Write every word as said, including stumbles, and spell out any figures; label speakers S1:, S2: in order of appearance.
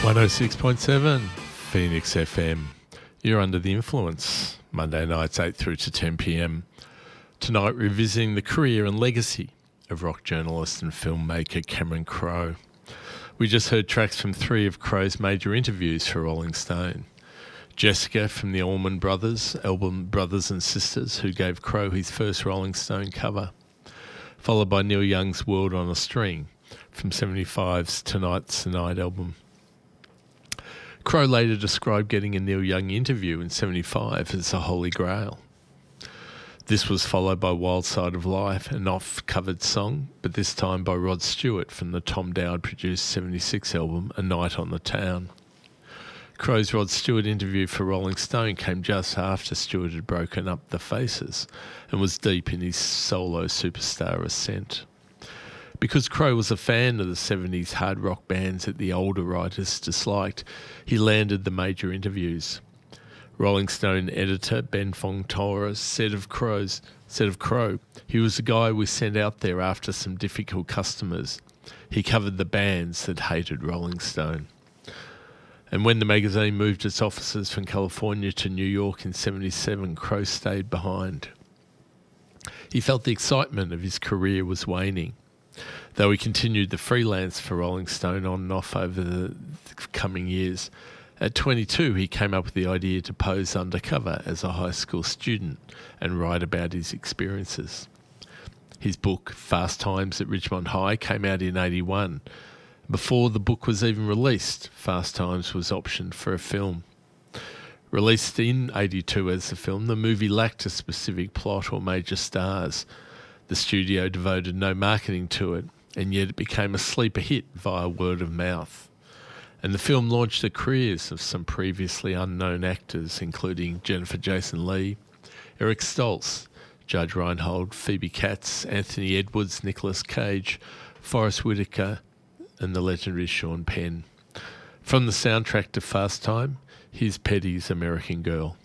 S1: one oh six point seven Phoenix F M. You're under the influence. Monday nights eight through to ten p.m. Tonight revisiting the career and legacy of rock journalist and filmmaker Cameron Crowe. We just heard tracks from three of Crowe's major interviews for Rolling Stone. Jessica from the Allman Brothers, album Brothers and Sisters, who gave Crowe his first Rolling Stone cover. Followed by Neil Young's World on a String from seventy-five's Tonight's the Night album. Crowe later described getting a Neil Young interview in seventy-five as a holy grail. This was followed by Wild Side of Life, an off-covered song, but this time by Rod Stewart from the Tom Dowd-produced seventy-six album A Night on the Town. Crowe's Rod Stewart interview for Rolling Stone came just after Stewart had broken up the Faces and was deep in his solo superstar ascent. Because Crowe was a fan of the seventies hard rock bands that the older writers disliked, he landed the major interviews. Rolling Stone editor Ben Fong Torres said of Crowe's said of Crowe, he was the guy we sent out there after some difficult customers. He covered the bands that hated Rolling Stone. And when the magazine moved its offices from California to New York in seventy-seven, Crowe stayed behind. He felt the excitement of his career was waning, though he continued the freelance for Rolling Stone on and off over the coming years. At twenty-two, he came up with the idea to pose undercover as a high school student and write about his experiences. His book, Fast Times at Ridgemont High, came out in eighty-one. Before the book was even released, Fast Times was optioned for a film. Released in eighty-two as a film, the movie lacked a specific plot or major stars. The studio devoted no marketing to it, and yet it became a sleeper hit via word of mouth. And the film launched the careers of some previously unknown actors, including Jennifer Jason Leigh, Eric Stoltz, Judge Reinhold, Phoebe Katz, Anthony Edwards, Nicolas Cage, Forrest Whitaker, and the legendary Sean Penn. From the soundtrack to Fast Time, here's Petty's American Girl.